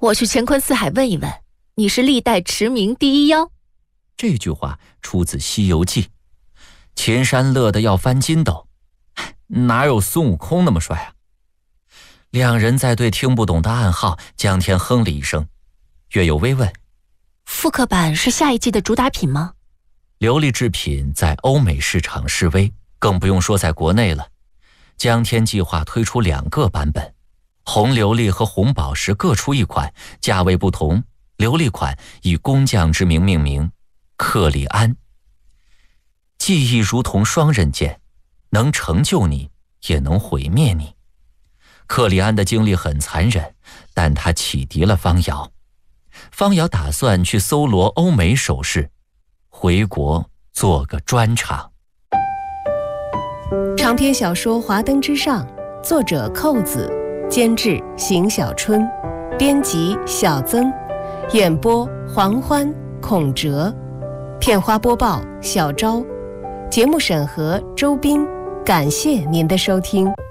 我去乾坤四海问一问，你是历代驰名第一妖。 这句话出自《西游记》，秦山乐得要翻筋斗，哪有孙悟空那么帅啊？两人在对听不懂的暗号，江天哼了一声。岳有微问： 复刻版是下一季的主打品吗？ 琉璃制品在欧美市场示威，更不用说在国内了。江天计划推出2个版本，红琉璃和红宝石各出一款，价位不同。琉璃款以工匠之名命名，克里安。记忆如同双刃剑，能成就你，也能毁灭你。克里安的经历很残忍，但他启迪了方瑶。方瑶打算去搜罗欧美首饰，回国做个专场。 长篇小说《华灯之上》，作者寇子，监制邢小春，编辑小曾，演播黄欢、孔哲，片花播报小昭，节目审核周斌。感谢您的收听。